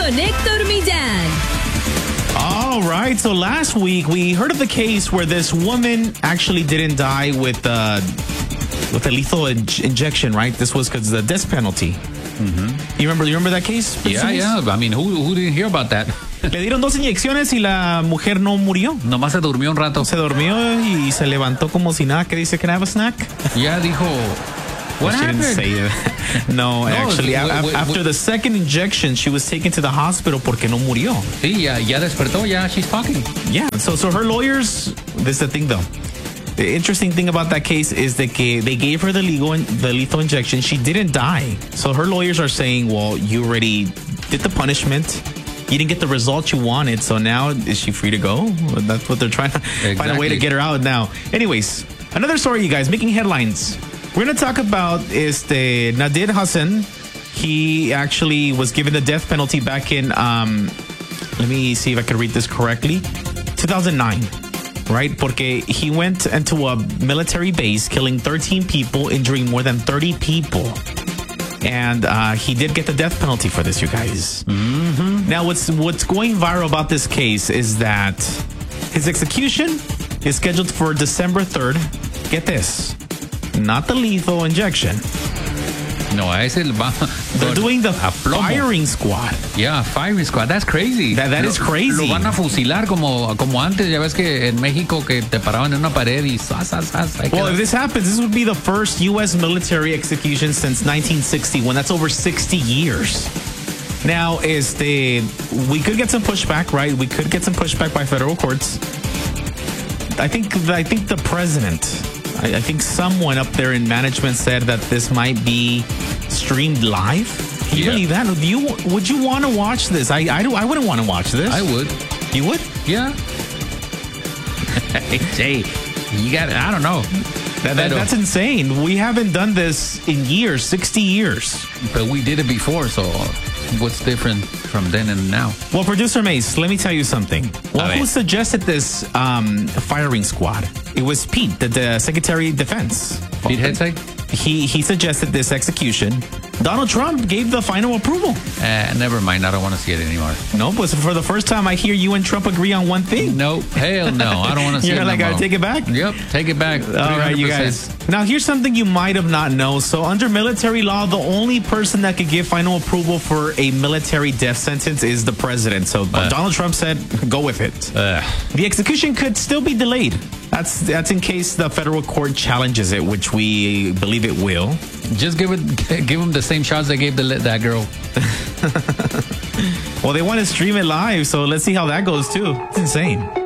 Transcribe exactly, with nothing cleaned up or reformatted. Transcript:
con Héctor Millán. All right, so last week we heard of the case where this woman actually didn't die with uh, with a lethal in- injection, right? This was because of the death penalty. Mm-hmm. You remember? You remember that case? Yeah, yeah. I mean, who who didn't hear about that? Le dieron dos inyecciones y la mujer no murió. Nomás se durmió un rato. Se durmió y se levantó como si nada. ¿Qué dice? Can I have a snack? Ya dijo. What well, she happened? didn't say that. No, no, actually, w- w- after w- the second injection, she was taken to the hospital porque no murió. Sí, ya, ya despertó, ya she's talking. Yeah, so so her lawyers, this is the thing though. The interesting thing about that case is that they gave her the legal the lethal injection. She didn't die. So her lawyers are saying, well, you already did the punishment. You didn't get the result you wanted. So now is she free to go? That's what they're trying to exactly. find a way to get her out now. Anyways, another story, you guys, making headlines. We're going to talk about este, Nadir Hassan. He actually was given the death penalty back in, um, let me see if I can read this correctly, two thousand nine, right? Porque he went into a military base, killing thirteen people, injuring more than thirty people. And uh, he did get the death penalty for this, you guys. Mm-hmm. Now, what's what's going viral about this case is that his execution is scheduled for December third. Get this. Not the lethal injection. No, es el... They're doing the firing squad. Yeah, firing squad. That's crazy. That, that lo, is crazy. Lo van a fusilar como, como antes. Ya ves que en México que te paraban en una pared y... Zas, zas, zas, well, if this happens, this would be the first U S military execution since nineteen sixty-one. That's over sixty years. Now, is the we could get some pushback, right? We could get some pushback by federal courts. I think I think the president... I think someone up there in management said that this might be streamed live. Can you yeah. believe that? Would you would you want to watch this? I I, do, I wouldn't want to watch this. I would. You would? Yeah. Hey, you got it. I don't know. That, that, that's insane. We haven't done this in years, sixty years. But we did it before, so what's different from then and now? Well, producer Mace, let me tell you something. Well, who suggested this um, firing squad? It was Pete, the, the Secretary of Defense. Pete Hegseth? He he suggested this execution. Donald Trump gave the final approval. Uh, never mind. I don't want to see it anymore. No, but for the first time, I hear you and Trump agree on one thing. No, hell no. I don't want to see You're it. You're like, no I take it back? Yep, take it back. All right, you guys. Now, here's something you might have not known. So, under military law, the only person that could give final approval for a military death sentence is the president. So, uh, Donald Trump said, go with it. Uh, the execution could still be delayed. That's that's in case the federal court challenges it, which we believe it will. Just give it, give them the same shots they gave the, that girl. Well, they want to stream it live, so let's see how that goes too. It's insane.